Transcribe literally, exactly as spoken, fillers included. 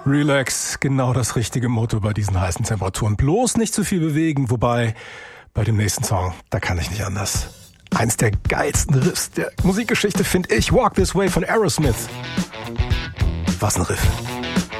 Relax, genau das richtige Motto bei diesen heißen Temperaturen. Bloß nicht zu viel bewegen, wobei bei dem nächsten Song, da kann ich nicht anders. Eins der geilsten Riffs der Musikgeschichte finde ich Walk This Way von Aerosmith. Was ein Riff.